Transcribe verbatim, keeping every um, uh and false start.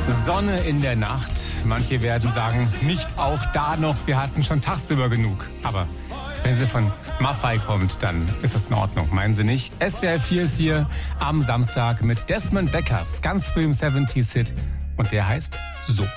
Sonne in der Nacht. Manche werden sagen, nicht auch da noch, wir hatten schon tagsüber genug. Aber wenn sie von Maffei kommt, dann ist das in Ordnung. Meinen Sie nicht? S W R vier ist hier am Samstag mit Desmond Deckers, ganz früh im siebziger Hit. Und der heißt so.